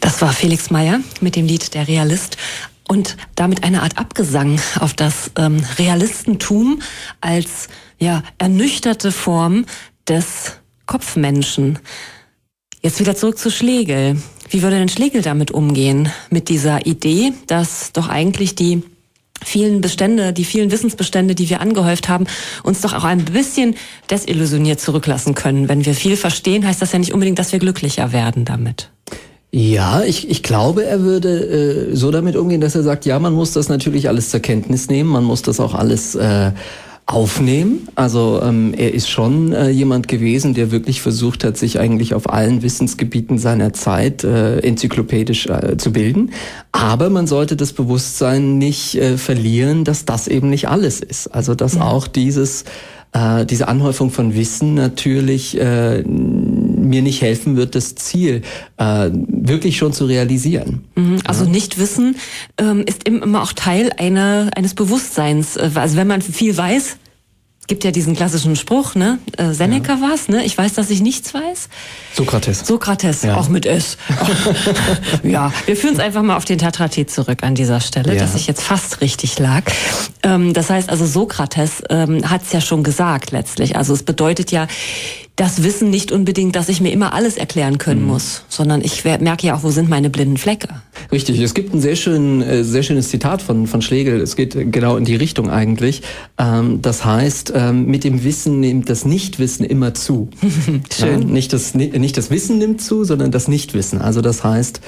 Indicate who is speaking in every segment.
Speaker 1: Das war Felix Meyer mit dem Lied Der Realist und damit eine Art Abgesang auf das Realistentum als ernüchterte Form des Kopfmenschen. Jetzt wieder zurück zu Schlegel. Wie würde denn Schlegel damit umgehen, mit dieser Idee, dass doch eigentlich die vielen Wissensbestände, die wir angehäuft haben, uns doch auch ein bisschen desillusioniert zurücklassen können. Wenn wir viel verstehen, heißt das ja nicht unbedingt, dass wir glücklicher werden damit.
Speaker 2: Ja, ich glaube, er würde so damit umgehen, dass er sagt, ja, man muss das natürlich alles zur Kenntnis nehmen, man muss das auch alles aufnehmen. Also er ist schon jemand gewesen, der wirklich versucht hat, sich eigentlich auf allen Wissensgebieten seiner Zeit enzyklopädisch zu bilden. Aber man sollte das Bewusstsein nicht verlieren, dass das eben nicht alles ist. Also dass auch diese Anhäufung von Wissen natürlich mir nicht helfen wird, das Ziel wirklich schon zu realisieren.
Speaker 1: Also Nichtwissen ist immer auch Teil eines Bewusstseins. Also wenn man viel weiß, gibt ja diesen klassischen Spruch, ne? Seneca war's, ne? Ich weiß, dass ich nichts weiß. Sokrates, ja. Auch mit S. Ja, wir führen es einfach mal auf den Tetratet zurück an dieser Stelle, dass ich jetzt fast richtig lag. Das heißt also, Sokrates hat es ja schon gesagt letztlich. Also es bedeutet ja, das Wissen nicht unbedingt, dass ich mir immer alles erklären können muss, sondern ich merke ja auch, wo sind meine blinden Flecke.
Speaker 2: Richtig, es gibt ein sehr schönes Zitat von Schlegel, es geht genau in die Richtung eigentlich. Das heißt, mit dem Wissen nimmt das Nichtwissen immer zu. Schön. Ja, nicht das Wissen nimmt zu, sondern das Nichtwissen. Also das heißt,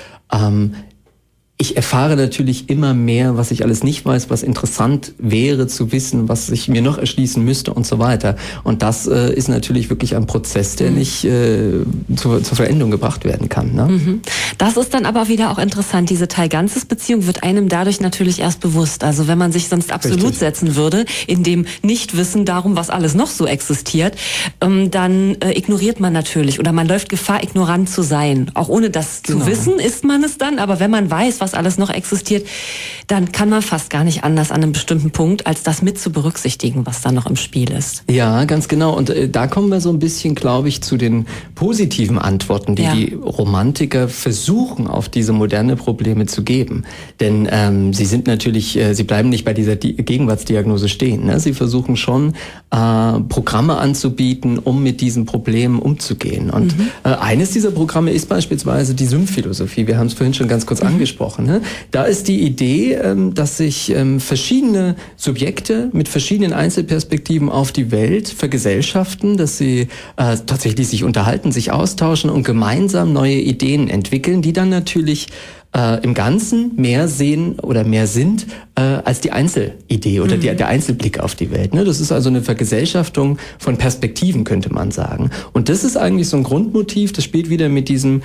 Speaker 2: ich erfahre natürlich immer mehr, was ich alles nicht weiß, was interessant wäre zu wissen, was ich mir noch erschließen müsste und so weiter. Und das ist natürlich wirklich ein Prozess, der nicht zur Verendung gebracht werden kann. Ne?
Speaker 1: Das ist dann aber wieder auch interessant. Diese Teil-Ganzes-Beziehung wird einem dadurch natürlich erst bewusst. Also wenn man sich sonst absolut setzen würde, in dem Nichtwissen darum, was alles noch so existiert, dann ignoriert man natürlich oder man läuft Gefahr, ignorant zu sein. Auch ohne das zu wissen, ist man es dann. Aber wenn man weiß, was alles noch existiert, dann kann man fast gar nicht anders an einem bestimmten Punkt, als das mit zu berücksichtigen, was da noch im Spiel ist.
Speaker 2: Ja, ganz genau. Und da kommen wir so ein bisschen, glaube ich, zu den positiven Antworten, die die Romantiker versuchen, auf diese moderne Probleme zu geben. Denn sie bleiben nicht bei dieser Gegenwartsdiagnose stehen. Ne? Sie versuchen schon, Programme anzubieten, um mit diesen Problemen umzugehen. Und eines dieser Programme ist beispielsweise die Symphilosophie. Wir haben es vorhin schon ganz kurz angesprochen. Ne? Da ist die Idee, dass sich verschiedene Subjekte mit verschiedenen Einzelperspektiven auf die Welt vergesellschaften, dass sie tatsächlich sich unterhalten, sich austauschen und gemeinsam neue Ideen entwickeln, die dann natürlich im Ganzen mehr sehen oder mehr sind als die Einzelidee oder der Einzelblick auf die Welt. Ne? Das ist also eine Vergesellschaftung von Perspektiven, könnte man sagen. Und das ist eigentlich so ein Grundmotiv, das spielt wieder mit diesem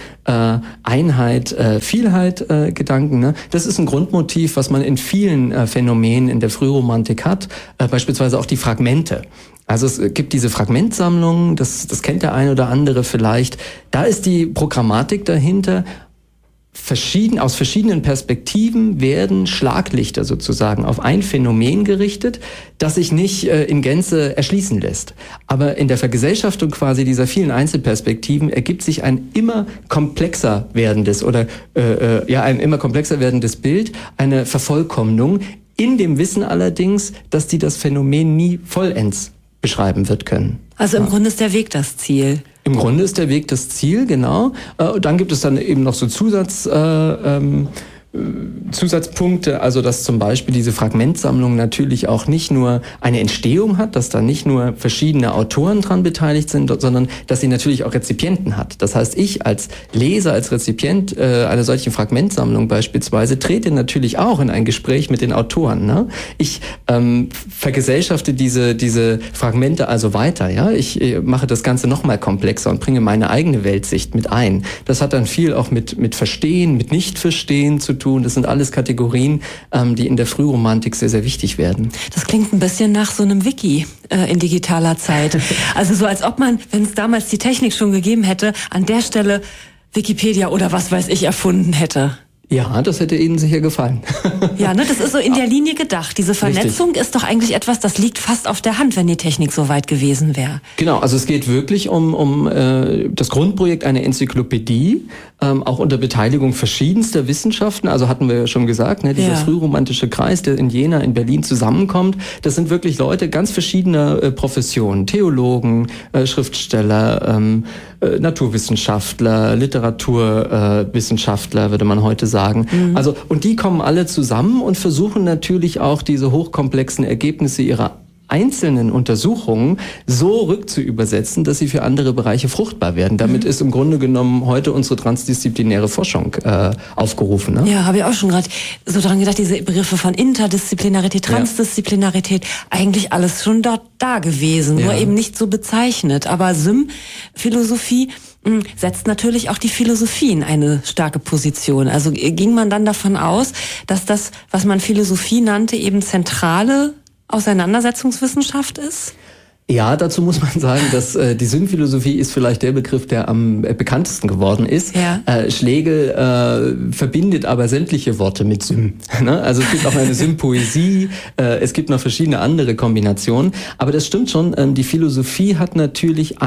Speaker 2: Einheit-Vielheit-Gedanken. Ne? Das ist ein Grundmotiv, was man in vielen Phänomenen in der Frühromantik hat, beispielsweise auch die Fragmente. Also es gibt diese Fragmentsammlungen, das kennt der eine oder andere vielleicht. Da ist die Programmatik dahinter. Aus verschiedenen Perspektiven werden Schlaglichter sozusagen auf ein Phänomen gerichtet, das sich nicht in Gänze erschließen lässt. Aber in der Vergesellschaftung quasi dieser vielen Einzelperspektiven ergibt sich ein immer komplexer werdendes Bild, eine Vervollkommnung, in dem Wissen allerdings, dass die das Phänomen nie vollends beschreiben wird können.
Speaker 1: Also im Grunde ist der Weg das Ziel.
Speaker 2: Im Grunde ist der Weg das Ziel, genau. Dann gibt es dann eben noch so Zusatzpunkte, also dass zum Beispiel diese Fragmentsammlung natürlich auch nicht nur eine Entstehung hat, dass da nicht nur verschiedene Autoren dran beteiligt sind, sondern dass sie natürlich auch Rezipienten hat. Das heißt, ich als Leser, als Rezipient einer solchen Fragmentsammlung beispielsweise trete natürlich auch in ein Gespräch mit den Autoren. Ne? Ich vergesellschafte diese Fragmente also weiter. Ja, ich mache das Ganze noch mal komplexer und bringe meine eigene Weltsicht mit ein. Das hat dann viel auch mit Verstehen, mit Nicht-Verstehen zu tun. Das sind alles Kategorien, die in der Frühromantik sehr, sehr wichtig werden.
Speaker 1: Das klingt ein bisschen nach so einem Wiki in digitaler Zeit. Also so als ob man, wenn es damals die Technik schon gegeben hätte, an der Stelle Wikipedia oder was weiß ich erfunden hätte.
Speaker 2: Ja, das hätte Ihnen sicher gefallen.
Speaker 1: Ja, ne, das ist so in der Linie gedacht. Diese Vernetzung ist doch eigentlich etwas, das liegt fast auf der Hand, wenn die Technik so weit gewesen wäre.
Speaker 2: Genau, also es geht wirklich um das Grundprojekt einer Enzyklopädie, auch unter Beteiligung verschiedenster Wissenschaften. Also hatten wir ja schon gesagt, ne, dieser frühromantische Kreis, der in Jena, in Berlin zusammenkommt. Das sind wirklich Leute ganz verschiedener Professionen. Theologen, Schriftsteller, Naturwissenschaftler, Literaturwissenschaftler, würde man heute sagen. Also, und die kommen alle zusammen und versuchen natürlich auch diese hochkomplexen Ergebnisse ihrer einzelnen Untersuchungen so rückzuübersetzen, dass sie für andere Bereiche fruchtbar werden. Damit ist im Grunde genommen heute unsere transdisziplinäre Forschung aufgerufen. Ne?
Speaker 1: Ja, habe ich auch schon gerade so dran gedacht, diese Begriffe von Interdisziplinarität, Transdisziplinarität, eigentlich alles schon dort da gewesen, nur eben nicht so bezeichnet. Aber Sym-Philosophie setzt natürlich auch die Philosophie in eine starke Position. Also ging man dann davon aus, dass das, was man Philosophie nannte, eben zentrale Auseinandersetzungswissenschaft ist?
Speaker 2: Ja, dazu muss man sagen, dass die Sym-Philosophie ist vielleicht der Begriff, der am bekanntesten geworden ist. Ja. Schlegel verbindet aber sämtliche Worte mit Sym. Ne? Also es gibt auch eine Sympoesie, es gibt noch verschiedene andere Kombinationen. Aber das stimmt schon, die Philosophie hat natürlich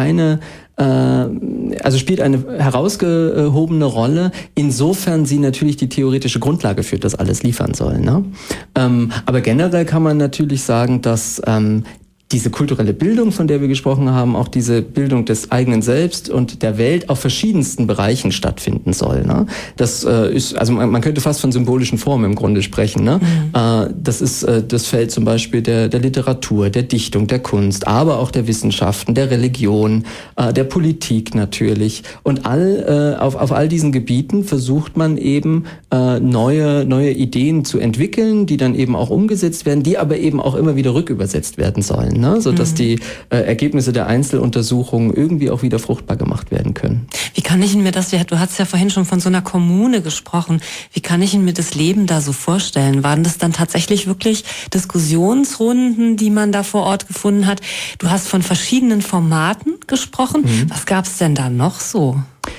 Speaker 2: spielt eine herausgehobene Rolle, insofern sie natürlich die theoretische Grundlage für das alles liefern soll. Ne? Aber generell kann man natürlich sagen, dass diese kulturelle Bildung, von der wir gesprochen haben, auch diese Bildung des eigenen Selbst und der Welt auf verschiedensten Bereichen stattfinden soll. Ne? Das ist, also man könnte fast von symbolischen Formen im Grunde sprechen. Ne? Das ist das Feld zum Beispiel der Literatur, der Dichtung, der Kunst, aber auch der Wissenschaften, der Religion, der Politik natürlich. Und auf all diesen Gebieten versucht man eben neue Ideen zu entwickeln, die dann eben auch umgesetzt werden, die aber eben auch immer wieder rückübersetzt werden sollen. Ne, so dass die Ergebnisse der Einzeluntersuchungen irgendwie auch wieder fruchtbar gemacht werden können.
Speaker 1: Wie kann ich mir das, du hast ja vorhin schon von so einer Kommune gesprochen, wie kann ich mir das Leben da so vorstellen? Waren das dann tatsächlich wirklich Diskussionsrunden, die man da vor Ort gefunden hat? Du hast von verschiedenen Formaten gesprochen. Was gab es denn da noch so?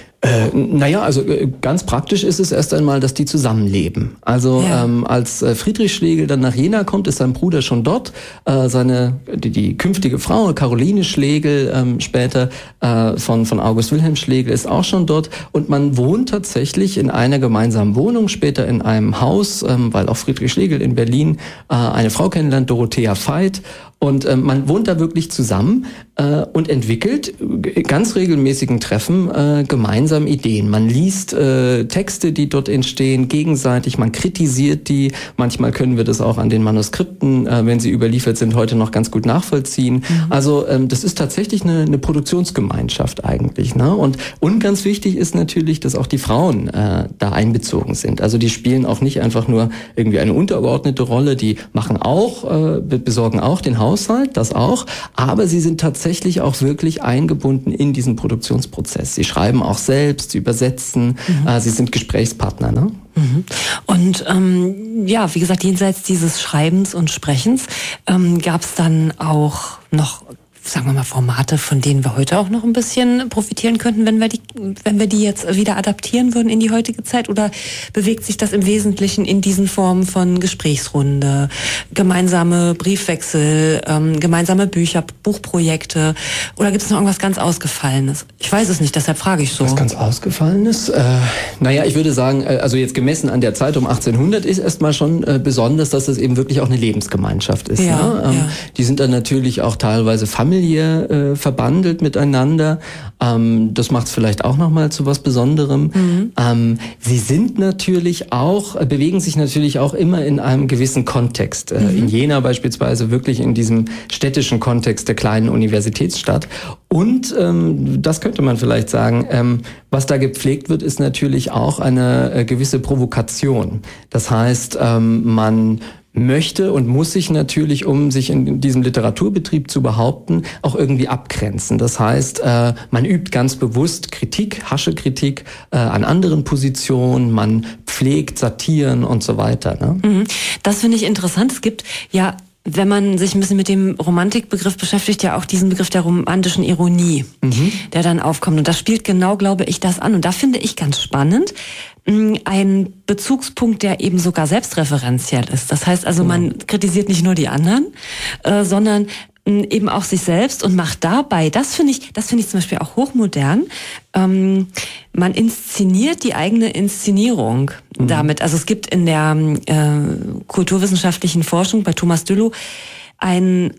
Speaker 2: Also ganz praktisch ist es erst einmal, dass die zusammenleben. Also als Friedrich Schlegel dann nach Jena kommt, ist sein Bruder schon dort. Die künftige Frau, Caroline Schlegel, später von August Wilhelm Schlegel, ist auch schon dort. Und man wohnt tatsächlich in einer gemeinsamen Wohnung, später in einem Haus, weil auch Friedrich Schlegel in Berlin eine Frau kennenlernt, Dorothea Veit. Und man wohnt da wirklich zusammen und entwickelt ganz regelmäßigen Treffen gemeinsam Ideen. Man liest Texte, die dort entstehen, gegenseitig, man kritisiert die. Manchmal können wir das auch an den Manuskripten, wenn sie überliefert sind, heute noch ganz gut nachvollziehen. Also das ist tatsächlich eine Produktionsgemeinschaft eigentlich. Ne? Und ganz wichtig ist natürlich, dass auch die Frauen da einbezogen sind. Also die spielen auch nicht einfach nur irgendwie eine untergeordnete Rolle, die machen auch, besorgen auch den Haushalt, das auch, aber sie sind tatsächlich auch wirklich eingebunden in diesen Produktionsprozess. Sie schreiben auch selbst, sie übersetzen, sie sind Gesprächspartner. Ne?
Speaker 1: Und wie gesagt, jenseits dieses Schreibens und Sprechens gab es dann auch noch, sagen wir mal, Formate, von denen wir heute auch noch ein bisschen profitieren könnten, wenn wir die jetzt wieder adaptieren würden in die heutige Zeit? Oder bewegt sich das im Wesentlichen in diesen Formen von Gesprächsrunde, gemeinsame Briefwechsel, gemeinsame Buchprojekte? Oder gibt es noch irgendwas ganz Ausgefallenes? Ich weiß es nicht, deshalb frage ich so.
Speaker 2: Was ganz Ausgefallenes? Ich würde sagen, also jetzt gemessen an der Zeit um 1800 ist erstmal schon besonders, dass das eben wirklich auch eine Lebensgemeinschaft ist. Ja, ne? Die sind dann natürlich auch teilweise familiär verbandelt miteinander. Das macht es vielleicht auch nochmal zu was Besonderem. Sie sind natürlich auch, bewegen sich natürlich auch immer in einem gewissen Kontext. In Jena beispielsweise wirklich in diesem städtischen Kontext der kleinen Universitätsstadt. Und das könnte man vielleicht sagen, was da gepflegt wird, ist natürlich auch eine gewisse Provokation. Das heißt, man möchte und muss sich natürlich, um sich in diesem Literaturbetrieb zu behaupten, auch irgendwie abgrenzen. Das heißt, man übt ganz bewusst Kritik, Haschekritik an anderen Positionen, man pflegt Satiren und so weiter. Ne?
Speaker 1: Das finde ich interessant. Es gibt ja, wenn man sich ein bisschen mit dem Romantikbegriff beschäftigt, ja auch diesen Begriff der romantischen Ironie, der dann aufkommt. Und das spielt genau, glaube ich, das an. Und da finde ich ganz spannend, ein Bezugspunkt, der eben sogar selbstreferenziell ist. Das heißt also, man kritisiert nicht nur die anderen, sondern eben auch sich selbst und macht dabei, das finde ich zum Beispiel auch hochmodern, man inszeniert die eigene Inszenierung damit. Also es gibt in der kulturwissenschaftlichen Forschung bei Thomas Düllow eine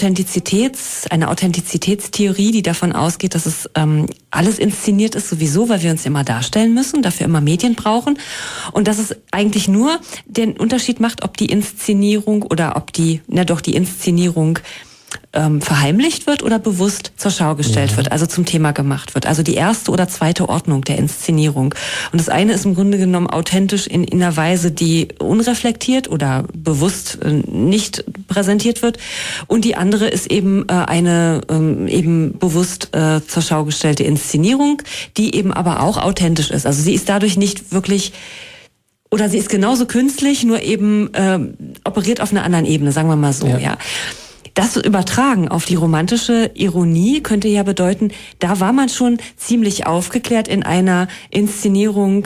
Speaker 1: Authentizitätstheorie, die davon ausgeht, dass es alles inszeniert ist sowieso, weil wir uns immer darstellen müssen, dafür immer Medien brauchen und dass es eigentlich nur den Unterschied macht, ob die Inszenierung oder ob die Inszenierung verheimlicht wird oder bewusst zur Schau gestellt wird, also zum Thema gemacht wird. Also die erste oder zweite Ordnung der Inszenierung. Und das eine ist im Grunde genommen authentisch in einer Weise, die unreflektiert oder bewusst nicht präsentiert wird. Und die andere ist eben eine eben bewusst zur Schau gestellte Inszenierung, die eben aber auch authentisch ist. Also sie ist dadurch nicht wirklich, oder sie ist genauso künstlich, nur eben operiert auf einer anderen Ebene, sagen wir mal so, ja. Das Übertragen auf die romantische Ironie könnte ja bedeuten, da war man schon ziemlich aufgeklärt in einer Inszenierung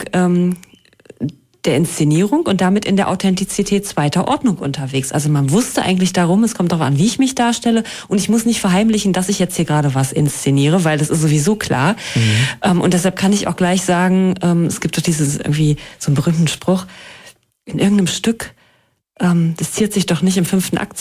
Speaker 1: der Inszenierung und damit in der Authentizität zweiter Ordnung unterwegs. Also man wusste eigentlich darum, es kommt darauf an, wie ich mich darstelle und ich muss nicht verheimlichen, dass ich jetzt hier gerade was inszeniere, weil das ist sowieso klar. Und deshalb kann ich auch gleich sagen, es gibt doch so einen berühmten Spruch, in irgendeinem Stück, das ziert sich doch nicht im 5. Akt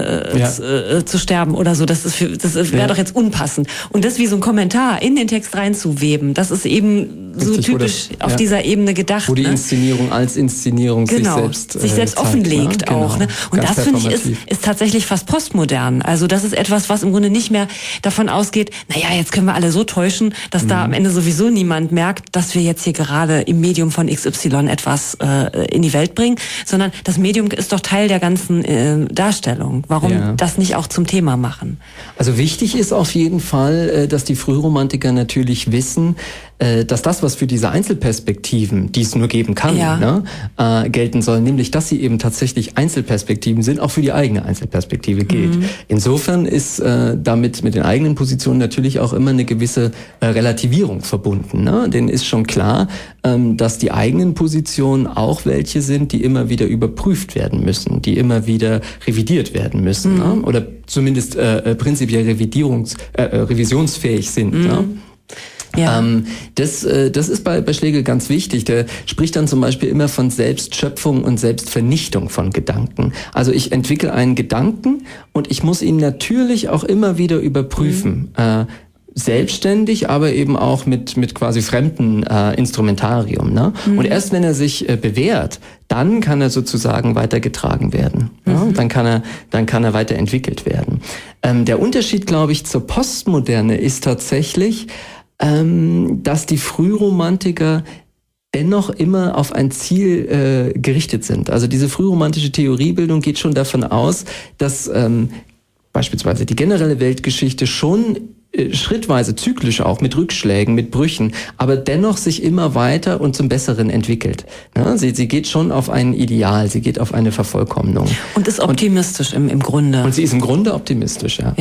Speaker 1: zu sterben oder so. Das wäre doch jetzt unpassend. Und das wie so ein Kommentar in den Text reinzuweben, das ist eben so typisch auf dieser Ebene gedacht.
Speaker 2: Wo die Inszenierung als Inszenierung sich selbst
Speaker 1: zeigt, offenlegt auch. Ne? Und das finde ich ist tatsächlich fast postmodern. Also das ist etwas, was im Grunde nicht mehr davon ausgeht, naja, jetzt können wir alle so täuschen, dass da am Ende sowieso niemand merkt, dass wir jetzt hier gerade im Medium von XY etwas in die Welt bringen, sondern das Medium ist doch Teil der ganzen Darstellung. Warum das nicht auch zum Thema machen?
Speaker 2: Also wichtig ist auf jeden Fall, dass die Frühromantiker natürlich wissen, dass das, was für diese Einzelperspektiven, die es nur geben kann, gelten soll, nämlich, dass sie eben tatsächlich Einzelperspektiven sind, auch für die eigene Einzelperspektive gilt. Insofern ist damit mit den eigenen Positionen natürlich auch immer eine gewisse Relativierung verbunden. Ne? Denn ist schon klar, dass die eigenen Positionen auch welche sind, die immer wieder überprüft werden müssen, die immer wieder revidiert werden müssen, ne? Oder zumindest prinzipiell revisionsfähig sind. Ne? Ja. Das ist bei Schlegel ganz wichtig. Der spricht dann zum Beispiel immer von Selbstschöpfung und Selbstvernichtung von Gedanken. Also ich entwickle einen Gedanken und ich muss ihn natürlich auch immer wieder überprüfen. Selbstständig, aber eben auch mit quasi fremden Instrumentarium. Ne? Und erst wenn er sich bewährt, dann kann er sozusagen weitergetragen werden. Ja? Dann kann er weiterentwickelt werden. Der Unterschied, glaube ich, zur Postmoderne ist tatsächlich, dass die Frühromantiker dennoch immer auf ein Ziel gerichtet sind. Also diese frühromantische Theoriebildung geht schon davon aus, dass beispielsweise die generelle Weltgeschichte schon schrittweise, zyklisch auch, mit Rückschlägen, mit Brüchen, aber dennoch sich immer weiter und zum Besseren entwickelt. Ja, sie geht schon auf ein Ideal, sie geht auf eine Vervollkommnung.
Speaker 1: Und ist optimistisch im Grunde.
Speaker 2: Und sie ist im Grunde optimistisch, ja.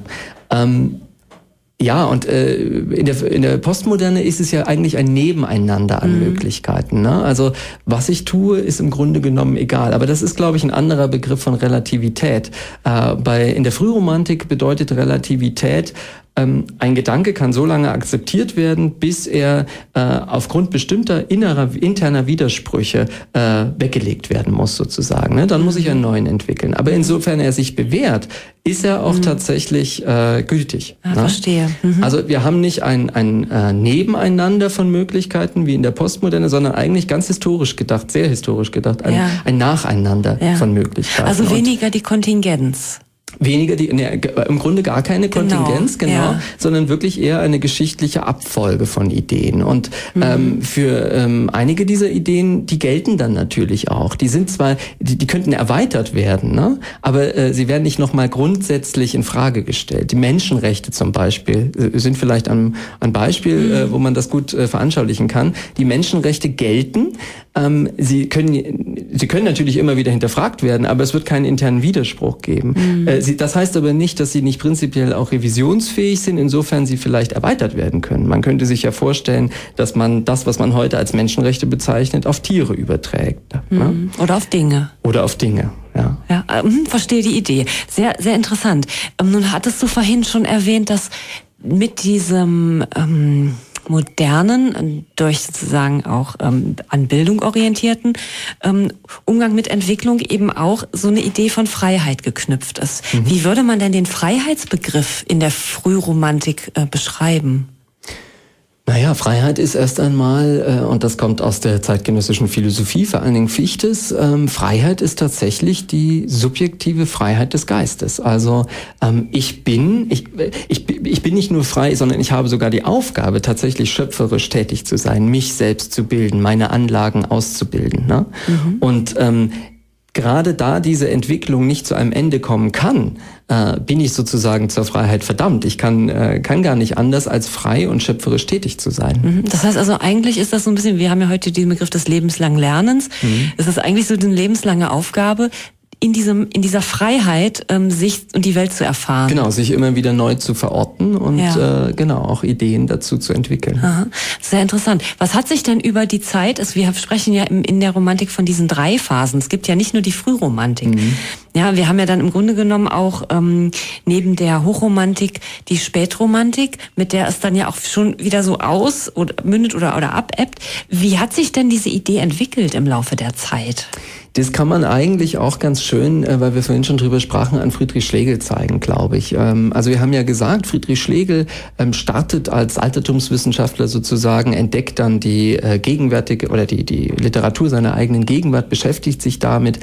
Speaker 2: Ja, und in der Postmoderne ist es ja eigentlich ein Nebeneinander an Möglichkeiten. Ne? Also was ich tue, ist im Grunde genommen egal. Aber das ist, glaube ich, ein anderer Begriff von Relativität. In der Frühromantik bedeutet Relativität, ein Gedanke kann so lange akzeptiert werden, bis er aufgrund bestimmter interner Widersprüche weggelegt werden muss, sozusagen. Ne? Dann muss ich einen neuen entwickeln. Aber insofern er sich bewährt, ist er auch tatsächlich gültig.
Speaker 1: Ne? Verstehe.
Speaker 2: Also wir haben nicht ein Nebeneinander von Möglichkeiten wie in der Postmoderne, sondern eigentlich ganz historisch gedacht, sehr historisch gedacht, ein Nacheinander von Möglichkeiten.
Speaker 1: Also weniger die Kontingenz.
Speaker 2: Im Grunde gar keine Kontingenz, sondern wirklich eher eine geschichtliche Abfolge von Ideen. Und für einige dieser Ideen, die gelten dann natürlich auch. Die sind zwar, die könnten erweitert werden, ne? Aber sie werden nicht nochmal grundsätzlich in Frage gestellt. Die Menschenrechte zum Beispiel sind vielleicht ein Beispiel, wo man das gut veranschaulichen kann. Die Menschenrechte gelten. Sie können natürlich immer wieder hinterfragt werden, aber es wird keinen internen Widerspruch geben. Das heißt aber nicht, dass sie nicht prinzipiell auch revisionsfähig sind, insofern sie vielleicht erweitert werden können. Man könnte sich ja vorstellen, dass man das, was man heute als Menschenrechte bezeichnet, auf Tiere überträgt. Ne?
Speaker 1: Oder auf Dinge.
Speaker 2: Oder auf Dinge, ja.
Speaker 1: Ja, verstehe die Idee. Sehr, sehr interessant. Nun hattest du vorhin schon erwähnt, dass mit diesem modernen, durch sozusagen auch an Bildung orientierten Umgang mit Entwicklung eben auch so eine Idee von Freiheit geknüpft ist. Wie würde man denn den Freiheitsbegriff in der Frühromantik beschreiben?
Speaker 2: Naja, Freiheit ist erst einmal, und das kommt aus der zeitgenössischen Philosophie, vor allen Dingen Fichtes, Freiheit ist tatsächlich die subjektive Freiheit des Geistes. Also ich bin nicht nur frei, sondern ich habe sogar die Aufgabe, tatsächlich schöpferisch tätig zu sein, mich selbst zu bilden, meine Anlagen auszubilden. Ne? Und gerade da diese Entwicklung nicht zu einem Ende kommen kann, bin ich sozusagen zur Freiheit verdammt. Ich kann gar nicht anders, als frei und schöpferisch tätig zu sein.
Speaker 1: Das heißt also, eigentlich ist das so ein bisschen, wir haben ja heute den Begriff des lebenslangen Lernens. Es ist eigentlich so eine lebenslange Aufgabe, in dieser Freiheit sich und die Welt zu erfahren.
Speaker 2: Genau, sich immer wieder neu zu verorten und auch Ideen dazu zu entwickeln.
Speaker 1: Aha. Sehr interessant. Was hat sich denn über die Zeit, wir sprechen ja in der Romantik von diesen 3 Phasen. Es gibt ja nicht nur die Frühromantik. Ja, wir haben ja dann im Grunde genommen auch neben der Hochromantik die Spätromantik, mit der es dann ja auch schon wieder so mündet oder abebbt. Wie hat sich denn diese Idee entwickelt im Laufe der Zeit?
Speaker 2: Das kann man eigentlich auch ganz schön, weil wir vorhin schon drüber sprachen, an Friedrich Schlegel zeigen, glaube ich. Also wir haben ja gesagt, Friedrich Schlegel startet als Altertumswissenschaftler sozusagen, entdeckt dann die gegenwärtige oder die Literatur seiner eigenen Gegenwart, beschäftigt sich damit,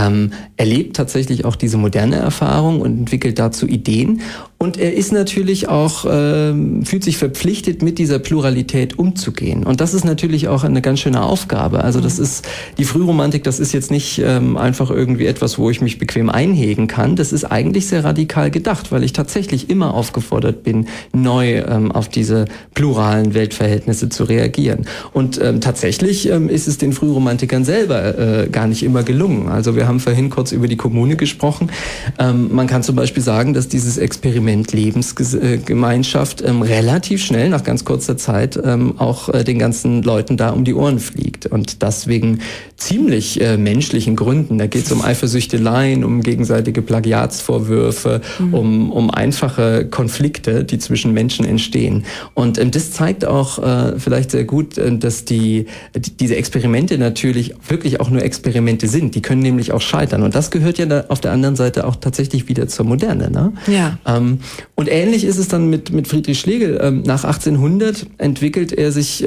Speaker 2: erlebt tatsächlich auch diese moderne Erfahrung und entwickelt dazu Ideen. Und er ist natürlich auch, fühlt sich verpflichtet, mit dieser Pluralität umzugehen. Und das ist natürlich auch eine ganz schöne Aufgabe. Also das ist die Frühromantik, das ist jetzt nicht einfach irgendwie etwas, wo ich mich bequem einhegen kann. Das ist eigentlich sehr radikal gedacht, weil ich tatsächlich immer aufgefordert bin, neu auf diese pluralen Weltverhältnisse zu reagieren. Und tatsächlich ist es den Frühromantikern selber gar nicht immer gelungen. Also wir haben vorhin kurz über die Kommune gesprochen. Man kann zum Beispiel sagen, dass dieses Experiment Lebensgemeinschaft relativ schnell, nach ganz kurzer Zeit, auch den ganzen Leuten da um die Ohren fliegt. Und das wegen ziemlich menschlichen Gründen. Da geht es um Eifersüchteleien, um gegenseitige Plagiatsvorwürfe, um einfache Konflikte, die zwischen Menschen entstehen. Und das zeigt auch vielleicht sehr gut, dass diese Experimente natürlich wirklich auch nur Experimente sind. Die können nämlich auch scheitern. Und das gehört ja da auf der anderen Seite auch tatsächlich wieder zur Moderne. Ne?
Speaker 1: Ja.
Speaker 2: Und ähnlich ist es dann mit Friedrich Schlegel. Nach 1800 entwickelt er sich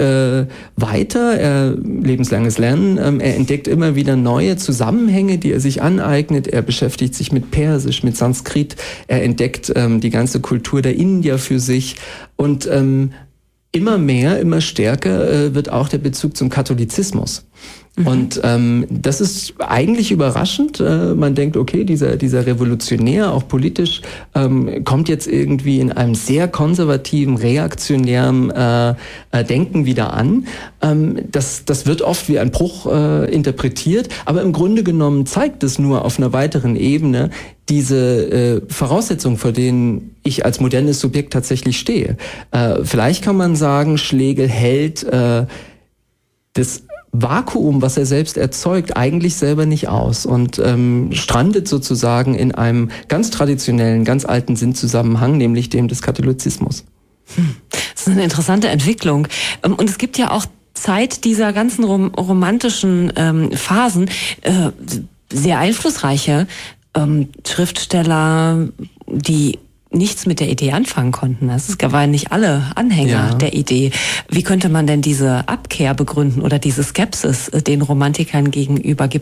Speaker 2: weiter, lebenslanges Lernen. Er entdeckt immer wieder neue Zusammenhänge, die er sich aneignet. Er beschäftigt sich mit Persisch, mit Sanskrit. Er entdeckt die ganze Kultur der Indier für sich. Und immer stärker wird auch der Bezug zum Katholizismus. Und das ist eigentlich überraschend. Man denkt, okay, dieser Revolutionär, auch politisch, kommt jetzt irgendwie in einem sehr konservativen, reaktionären Denken wieder an. Das wird oft wie ein Bruch interpretiert, aber im Grunde genommen zeigt es nur auf einer weiteren Ebene diese Voraussetzungen, vor denen ich als modernes Subjekt tatsächlich stehe. Vielleicht kann man sagen, Schlegel hält das Vakuum, was er selbst erzeugt, eigentlich selber nicht aus und strandet sozusagen in einem ganz traditionellen, ganz alten Sinnzusammenhang, nämlich dem des Katholizismus.
Speaker 1: Das ist eine interessante Entwicklung. Und es gibt ja auch Zeit dieser ganzen romantischen Phasen sehr einflussreiche Schriftsteller, die nichts mit der Idee anfangen konnten. Das waren nicht alle Anhänger der Idee. Wie könnte man denn diese Abkehr begründen oder diese Skepsis den Romantikern gegenüber?